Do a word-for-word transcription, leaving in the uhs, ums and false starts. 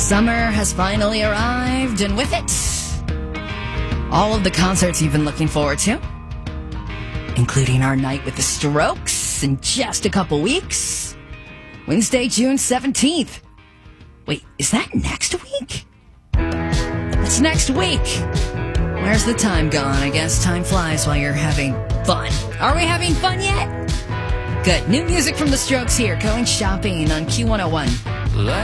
Summer has finally arrived, and with it, all of the concerts you've been looking forward to, including our night with the Strokes in just a couple weeks. Wednesday, June seventeenth. Wait, is that next week? It's next week. Where's the time gone? I guess time flies while you're having fun. Are we having fun yet? Good. New music from the Strokes here, going shopping on Q one oh one.